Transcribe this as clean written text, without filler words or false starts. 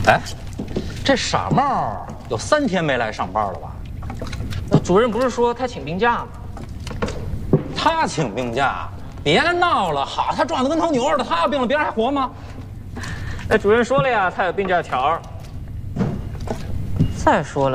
哎，这傻帽有3天没来上班了吧？ 那主任不是说他请病假吗？ 他请病假？别闹了！好，他壮得跟头牛似的，他要病了，别人还活吗？ 那主任说了呀，他有病假条。再说了。